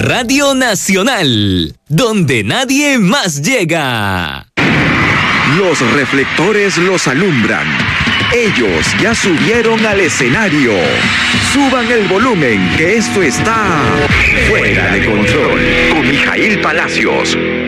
Radio Nacional, donde nadie más llega. Los reflectores los alumbran. Ellos ya subieron al escenario. Suban el volumen, que esto está fuera de control. Con Mijail Palacios.